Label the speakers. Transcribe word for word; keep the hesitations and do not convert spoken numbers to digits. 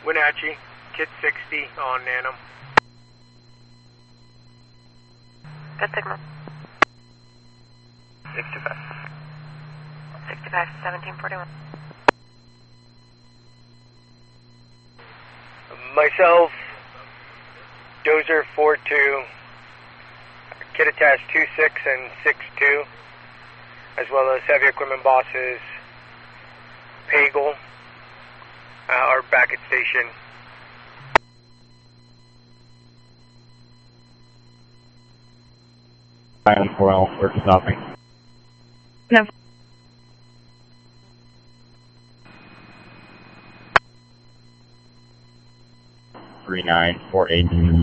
Speaker 1: Wenatchee, Kit sixty on Nanum.
Speaker 2: Good signal.
Speaker 1: sixty-five.
Speaker 2: sixty-five, seventeen forty-one.
Speaker 1: Myself, Dozer four two, Kit attached two six and six two, as well as heavy equipment bosses, Pagel, uh, are back at station.
Speaker 3: Island four L, we're stopping.
Speaker 2: No.
Speaker 3: three nine four eight.